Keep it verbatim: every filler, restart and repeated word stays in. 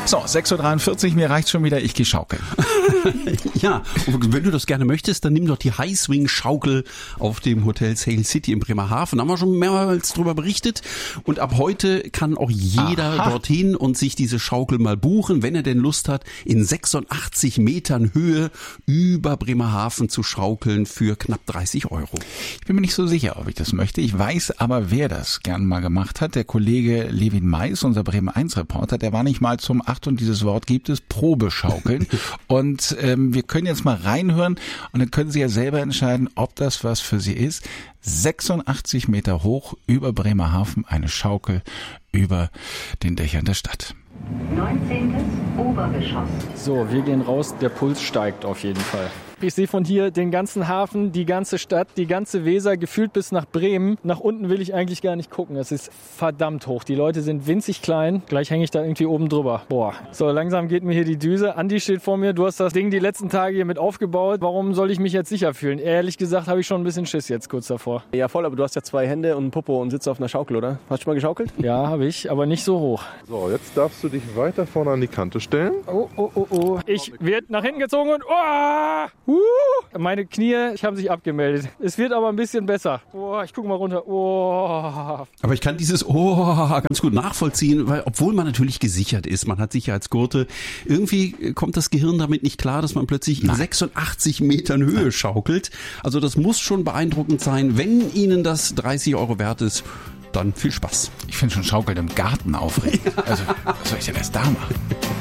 So, sechs Uhr dreiundvierzig, mir reicht's schon wieder, ich gehe schaukeln. Ja, und wenn du das gerne möchtest, dann nimm doch die Highswing-Schaukel auf dem Hotel Sail City in Bremerhaven. Da haben wir schon mehrmals drüber berichtet. Und ab heute kann auch jeder Aha. dorthin und sich diese Schaukel mal buchen, wenn er denn Lust hat, in sechsundachtzig Metern Höhe über Bremerhaven zu schaukeln für knapp dreißig Euro. Ich bin mir nicht so sicher, ob ich das möchte. Ich weiß aber, wer das gern mal gemacht hat. Der Kollege Levin Mais, unser Bremen eins Reporter, der war nicht mal zum, Achtung, dieses Wort gibt es, Probeschaukeln. Und ähm, wir können jetzt mal reinhören und dann können Sie ja selber entscheiden, ob das was für Sie ist. sechsundachtzig Meter hoch über Bremerhaven, eine Schaukel über den Dächern der Stadt. neunzehntes Obergeschoss. So, wir gehen raus, der Puls steigt auf jeden Fall. Ich sehe von hier den ganzen Hafen, die ganze Stadt, die ganze Weser, gefühlt bis nach Bremen. Nach unten will ich eigentlich gar nicht gucken. Es ist verdammt hoch. Die Leute sind winzig klein. Gleich hänge ich da irgendwie oben drüber. Boah. So, langsam geht mir hier die Düse. Andi steht vor mir. Du hast das Ding die letzten Tage hier mit aufgebaut. Warum soll ich mich jetzt sicher fühlen? Ehrlich gesagt habe ich schon ein bisschen Schiss jetzt kurz davor. Ja voll, aber du hast ja zwei Hände und einen Popo und sitzt auf einer Schaukel, oder? Hast du schon mal geschaukelt? Ja, habe ich, aber nicht so hoch. So, jetzt darfst du dich weiter vorne an die Kante stellen. Oh, oh, oh, oh. Ich werde nach hinten gezogen und... Oh! Uh! Meine Knie, ich habe sich abgemeldet. Es wird aber ein bisschen besser. Oh, ich gucke mal runter. Oh. Aber ich kann dieses Oh ganz gut nachvollziehen, weil obwohl man natürlich gesichert ist, man hat Sicherheitsgurte, irgendwie kommt das Gehirn damit nicht klar, dass man plötzlich in sechsundachtzig Metern Höhe schaukelt. Also das muss schon beeindruckend sein. Wenn Ihnen das dreißig Euro wert ist, dann viel Spaß. Ich finde schon Schaukeln im Garten aufregend. Also, was soll ich denn erst da machen?